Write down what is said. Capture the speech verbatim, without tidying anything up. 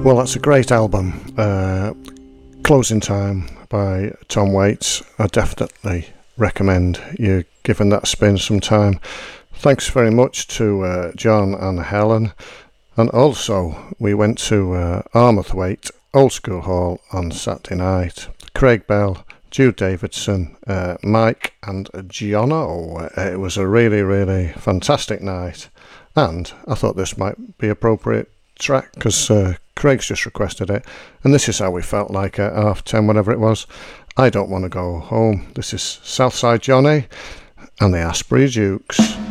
Well, that's a great album. Uh, Closing Time by Tom Waits. I definitely recommend you giving that a spin sometime. Thanks very much to uh, John and Helen. And also, we went to uh, Armathwaite Old School Hall on Saturday night. Craig Bell, Jude Davidson, uh, Mike and Jono. Uh, It was a really, really fantastic night. And I thought this might be appropriate track because uh, Craig's just requested it, and this is how we felt like at half ten, whatever it was. I Don't Want to Go Home. This is Southside Johnny and the Asprey Dukes.